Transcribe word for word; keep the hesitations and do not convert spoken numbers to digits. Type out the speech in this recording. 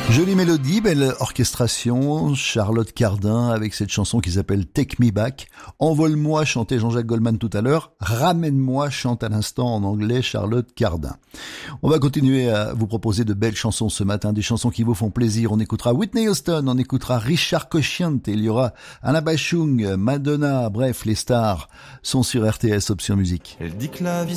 Jolie mélodie, belle orchestration, Charlotte Cardin avec cette chanson qui s'appelle Take Me Back. Envole-moi, chantait Jean-Jacques Goldman tout à l'heure. Ramène-moi, chante à l'instant en anglais Charlotte Cardin. On va continuer à vous proposer de belles chansons ce matin, des chansons qui vous font plaisir. On écoutera Whitney Houston, on écoutera Richard Cocciante, il y aura Anna Bachung, Madonna, bref, les stars sont sur R T S Option Musique. Elle dit que la vie